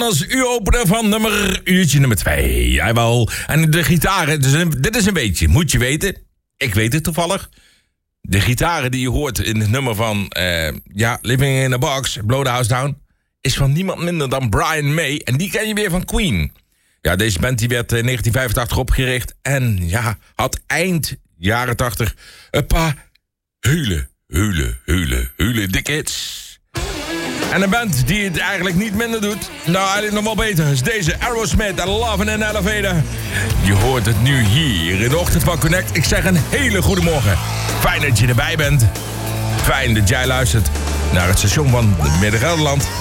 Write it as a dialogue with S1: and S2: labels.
S1: Als uur-opener van uurtje nummer 2. Jawel. En de gitaren, dit is een beetje, moet je weten. Ik weet het toevallig. De gitaren die je hoort in het nummer van Living in a Box, Blow the House Down, is van niemand minder dan Brian May. En die ken je weer van Queen. Ja, deze band die werd in 1985 opgericht. En ja, had eind jaren 80 een paar hele dikke hits. En een band die het eigenlijk niet minder doet, nou eigenlijk nog wel beter, is deze Aerosmith en Love in an Elevator. Je hoort het nu hier in de ochtend van Connect. Ik zeg een hele goede morgen. Fijn dat je erbij bent. Fijn dat jij luistert naar het station van Midden-Gelderland.